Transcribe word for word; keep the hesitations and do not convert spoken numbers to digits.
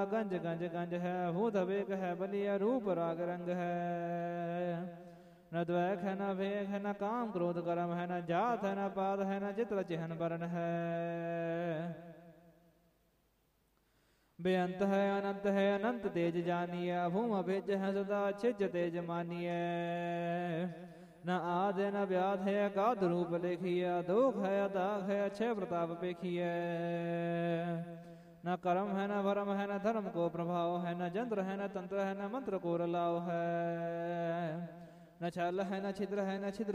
गंज गंज गंज है भूत वेग है बलिया रूप राग रंग है न द्वैख है न वेग है न काम क्रोध कर्म है न जात है न पाद है न चित्र चिहन वर्ण है बेअंत है अनंत है अनंत तेज जानिए अभूम अभेज है सदा छिज तेज मानिए न आद है न व्याध है अगाध रूप लेखिए दुख है दाग है अक्षय प्रताप पेखिए न कर्म है न भरम है न धर्म को प्रभाव है न जंत्र है न तंत्र है न मंत्र को रलाव है न छल है न छिद्र है न छिद्र